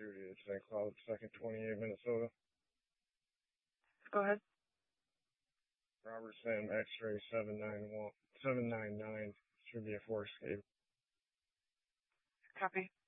duty at St. Cloud 2nd, 28, Minnesota. Go ahead. Robert Sam X-ray 799. Should be a 4 escape. Copy.